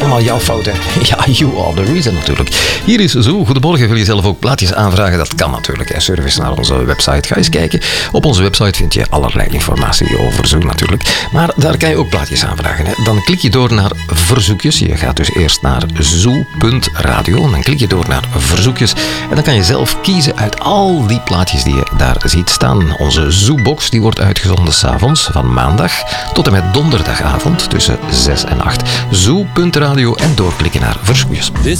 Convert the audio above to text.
allemaal jouw fouten. Ja, you are the reason natuurlijk. Hier is Zo. Goedemorgen. Wil je zelf ook plaatjes aanvragen? Dat kan natuurlijk. Service naar onze website. Ga eens kijken. Op onze website vind je allerlei informatie over Zo natuurlijk. Maar daar kan je ook plaatjes aanvragen. Hè. Dan klik je door naar verzoekjes. Je gaat dus eerst naar zo.radio. Dan klik je door naar verzoekjes. En dan kan je zelf kiezen uit al die plaatjes die je daar ziet staan. Onze Zo-box die wordt uitgezonden 's avonds van maandag tot en met donderdagavond tussen 6 en 8. Zo.radio en doorklikken naar verzoekjes. This